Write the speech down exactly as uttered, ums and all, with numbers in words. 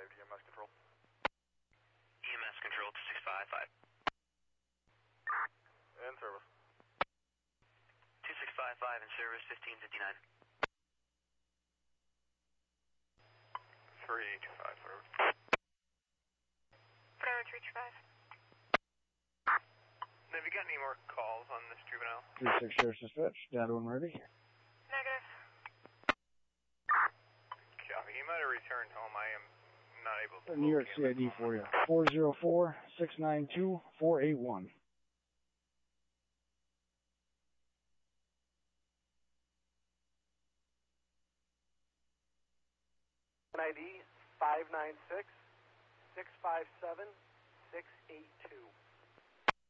five, E M S control. E M S control two six five five. In service. two six five five in service, fifteen fifty-nine. three two five, service. Forever three two five. Have you got any more calls on this juvenile? three six Sheriff Dispatch, data one ready. Negative. Copy. He might have returned home. I am not able to. New York C I D for you. four zero four, six nine two, four eight one. I D five nine six, six five seven, six eight two.